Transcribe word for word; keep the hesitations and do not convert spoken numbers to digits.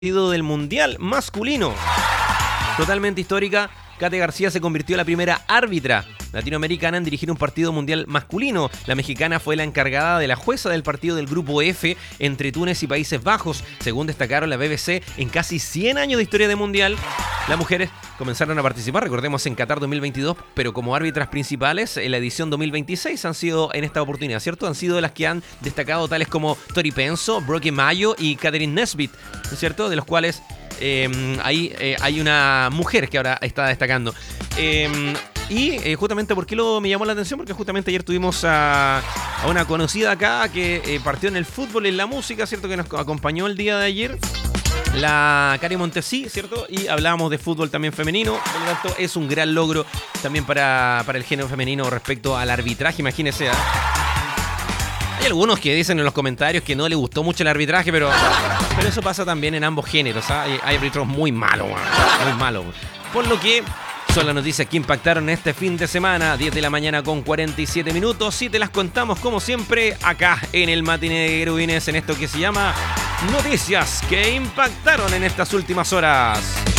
partido del Mundial masculino. Totalmente histórica, Kate García se convirtió en la primera árbitra latinoamericana en dirigir un partido mundial masculino. La mexicana fue la encargada de la jueza del partido del Grupo F entre Túnez y Países Bajos. Según destacaron la B B C, en casi cien años de historia de Mundial, las mujeres comenzaron a participar, recordemos, en Qatar dos mil veintidós, pero como árbitras principales en la edición dos mil veintiséis han sido en esta oportunidad, ¿cierto? Han sido las que han destacado, tales como Tori Penso, Brooke Mayo y Catherine Nesbitt, ¿cierto? De los cuales eh, hay, eh, hay una mujer que ahora está destacando. Eh, y eh, justamente, ¿por qué lo, me llamó la atención? Porque justamente ayer tuvimos a, a una conocida acá que eh, partió en el fútbol, en la música, ¿cierto? Que nos acompañó el día de ayer. La Cari Montesí, ¿cierto? Y hablábamos de fútbol también femenino. Por lo tanto, es un gran logro también para, para el género femenino respecto al arbitraje. Imagínense, ¿eh? Hay algunos que dicen en los comentarios que no les gustó mucho el arbitraje, pero, pero eso pasa también en ambos géneros, ¿eh? Hay, hay árbitros muy malos, muy malos. Por lo que son las noticias que impactaron este fin de semana. diez de la mañana con cuarenta y siete minutos. Y te las contamos como siempre acá en el Matiné de Querubines, en esto que se llama Noticias que impactaron en estas últimas horas.